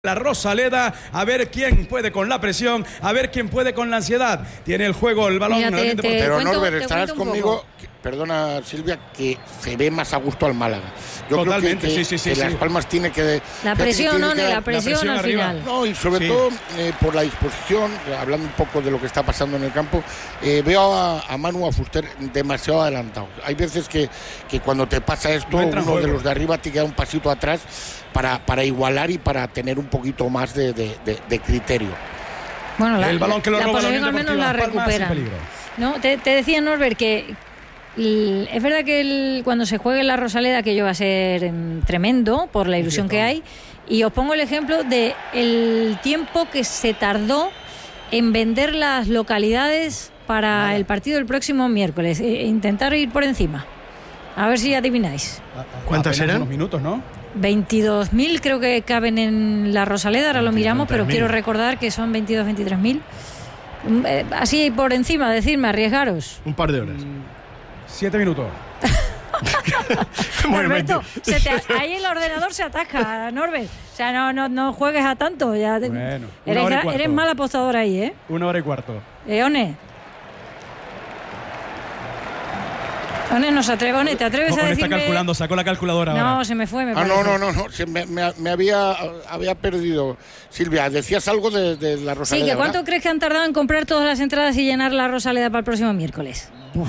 La Rosaleda, a ver quién puede con la presión, a ver quién puede con la ansiedad. Tiene el juego, el balón. Mira, pero Norbert, estarás conmigo, perdona Silvia, que se ve más a gusto al Málaga. Yo Totalmente, creo que Las Palmas tiene que... La presión al final. No, y sobre todo por la disposición, hablando un poco de lo que está pasando en el campo, veo a Manu, a Fuster demasiado adelantado. Hay veces que cuando te pasa esto, uno de los de arriba te queda un pasito atrás para igualar y para tener un poquito más de criterio. Bueno, el balón que lo roba posición al menos la recupera. No, te decía Norbert que es verdad que cuando se juegue en la Rosaleda aquello va a ser tremendo por la ilusión que hay, y os pongo el ejemplo de el tiempo que se tardó en vender las localidades para el partido del próximo miércoles. Intentar ir por encima, a ver si adivináis. ¿Cuántas eran? Unos minutos, ¿no? 22.000 creo que caben en la Rosaleda, ahora lo miramos, pero quiero recordar que son 23.000. Así por encima, decirme, arriesgaros. Un par de horas. 7 minutos. Norberto, ahí el ordenador se atasca, Norbert. O sea, no juegues a tanto. Ya bueno, eres mal apostador ahí, ¿eh? 1 hora y cuarto. One, ¿te atreves a decirme? Está calculando, sacó la calculadora ahora. No, se me fue, me parece. No, me había perdido. Silvia, decías algo de la Rosaleda. Sí, que ¿cuánto crees que han tardado en comprar todas las entradas y llenar la Rosaleda para el próximo miércoles?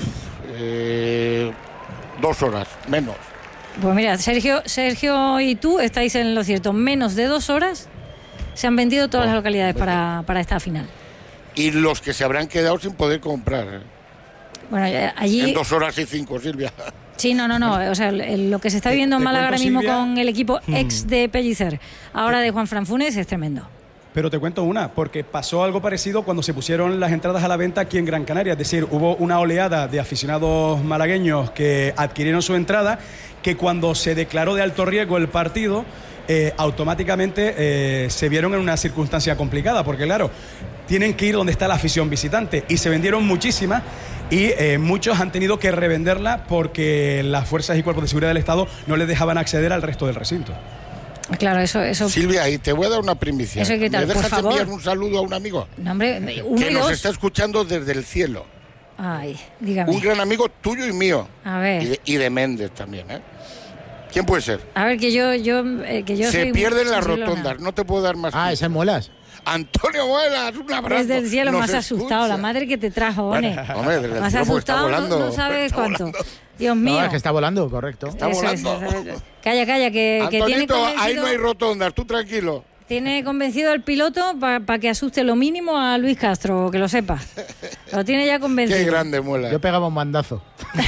2 horas, menos. Pues mira, Sergio y tú estáis en lo cierto. Menos de 2 horas se han vendido todas las localidades para esta final. Y los que se habrán quedado sin poder comprar. Bueno, allí... En 2 horas y 5, Silvia. Sí, no. O sea, lo que se está viviendo en Málaga ahora mismo, Silvia, con el equipo ex de Pellicer, ahora de Juan Fran Funes, es tremendo. Pero te cuento porque pasó algo parecido cuando se pusieron las entradas a la venta aquí en Gran Canaria. Es decir, hubo una oleada de aficionados malagueños que adquirieron su entrada, que cuando se declaró de alto riesgo el partido, automáticamente se vieron en una circunstancia complicada, porque claro, tienen que ir donde está la afición visitante, y se vendieron muchísimas, y muchos han tenido que revenderla porque las fuerzas y cuerpos de seguridad del Estado no les dejaban acceder al resto del recinto. Claro, eso... Silvia, y te voy a dar una primicia. Eso hay que tal, ¿Me dejas por favor enviar un saludo a un amigo? No, hombre, que nos está escuchando desde el cielo. Ay, dígame. Un gran amigo tuyo y mío. A ver. Y de Méndez también, ¿eh? ¿Quién puede ser? A ver, que yo se pierden las rotondas, no te puedo dar más. Ese Muelas. Antonio Muelas, un abrazo. Desde el cielo me has asustado, la madre que te trajo, One. Hombre, desde el cielo asustado, volando, no sabes cuánto. Volando. Dios mío. No, es que está volando, correcto. Está volando. Calla, que Antonito, tiene convencido... ahí no hay rotondas, tú tranquilo. Tiene convencido al piloto para que asuste lo mínimo a Luis Castro, que lo sepa. Lo tiene ya convencido. Qué grande Muela. Yo pegaba un mandazo.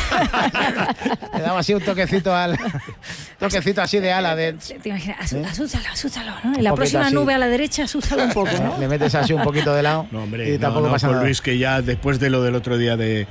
Le daba así un toquecito así de ala. Te imaginas, asústalo, ¿no? En la próxima nube a la derecha, asústalo un poco, ¿no? Le metes así un poquito de lado. No, hombre, y tampoco pasa nada. Luis, que ya después de lo del otro día de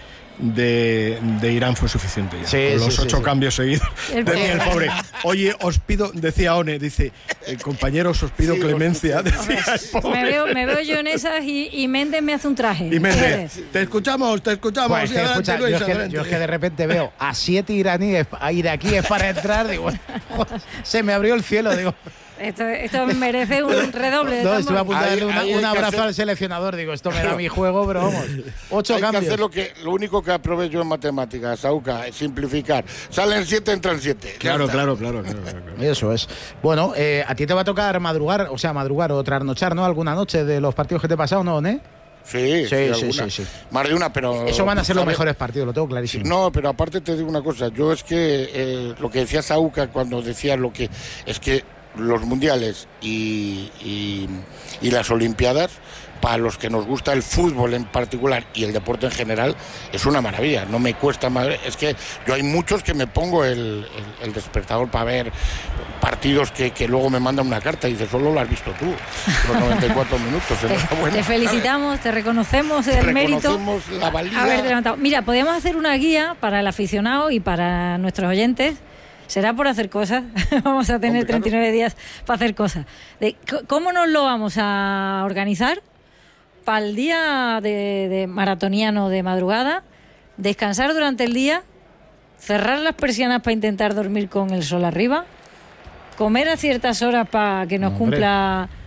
Irán fue suficiente ya. Sí, con los 8 cambios seguidos. Decía el pobre, oye, os pido, decía One, dice, compañeros, os pido clemencia. Decía el pobre. Me veo yo en esas y Méndez me hace un traje. Y Méndez, te escuchamos. Pues que, escucha, yo es que de repente veo a 7 iraquíes para entrar, digo, se me abrió el cielo, digo. Esto merece un redoble. No, estuve a punto de darle un abrazo al seleccionador. Digo, esto me da mi juego, pero vamos. 8 cambios. Hay que hacer lo único que aprobé yo en matemáticas, Sauca, es simplificar. Salen 7, entran 7. Claro. Eso es. Bueno, a ti te va a tocar madrugar o trasnochar, ¿no? Alguna noche de los partidos que te he pasado, ¿no? Sí. Más de una, pero... Eso van a ser los mejores partidos, lo tengo clarísimo. No, pero aparte te digo una cosa. Yo es que lo que decía Sauca cuando decía lo que... Es que los mundiales y las olimpiadas, para los que nos gusta el fútbol en particular y el deporte en general, es una maravilla, no me cuesta más. Es que yo hay muchos que me pongo el despertador para ver partidos que luego me mandan una carta y dice, solo lo has visto tú, los 94 minutos. Te felicitamos, te reconocemos el mérito, la valía. Haberte levantado. Mira, podemos hacer una guía para el aficionado y para nuestros oyentes. Será por hacer cosas. Vamos a tener 39 días para hacer cosas. ¿Cómo nos lo vamos a organizar? Para el día de maratoniano de madrugada, descansar durante el día, cerrar las persianas para intentar dormir con el sol arriba, comer a ciertas horas para que nos cumpla